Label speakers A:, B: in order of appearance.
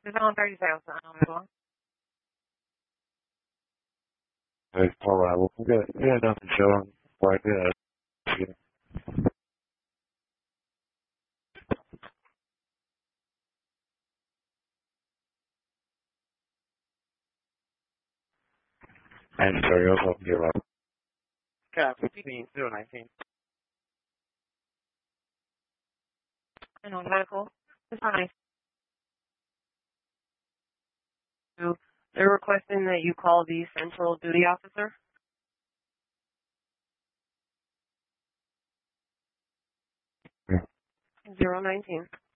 A: It's on 37.
B: Hey, all right. Well, we got nothing showing right there. And sorry, I was up here.
C: Cap 15-019.
A: And on medical. It's on ICU. They're requesting that you call the central duty officer. 019.